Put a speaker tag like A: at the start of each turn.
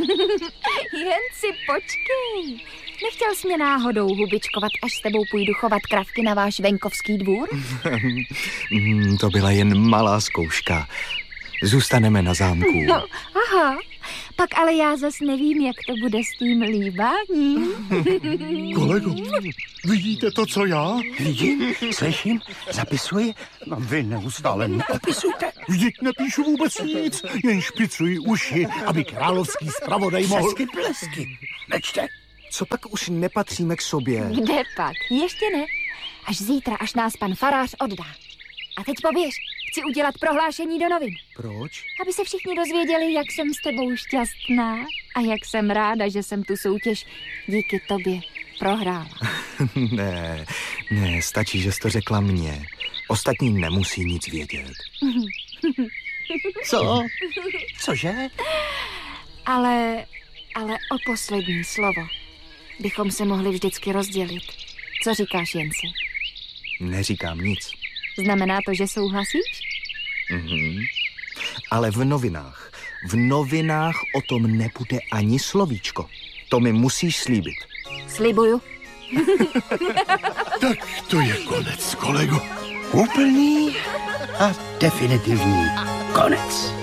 A: Jen si počkej. Nechtěl jsi mě náhodou hubičkovat, až s tebou půjdu chovat kravky na váš venkovský dvůr?
B: To byla jen malá zkouška. Zůstaneme na zámku.
A: No, aha. Pak ale já zas nevím, jak to bude s tím líbáním.
C: Kolego, vidíte to, co já?
D: Vidím, slyším, zapisuji. Vy neustále neopisujte.
C: Vždyť nepíšu vůbec nic, jen špicuji uši, aby královský zpravodaj mohl...
D: Přesky plesky. Nečte.
B: Co pak už nepatříme k sobě?
A: Kde pak? Ještě ne. Až zítra, až nás pan farář oddá. A teď poběž. Chci udělat prohlášení do novin.
B: Proč?
A: Aby se všichni dozvěděli, jak jsem s tebou šťastná a jak jsem ráda, že jsem tu soutěž díky tobě prohrála.
B: Ne, stačí, že jsi to řekla mně. Ostatní nemusí nic vědět.
D: Co? Cože?
A: Ale o poslední slovo bychom se mohli vždycky rozdělit. Co říkáš, Jenci?
B: Neříkám nic.
A: Znamená to, že souhlasíš?
B: Ale v novinách o tom nebude ani slovíčko. To mi musíš slíbit.
A: Slibuju.
C: Tak to je konec, kolego.
D: Úplný a definitivní konec.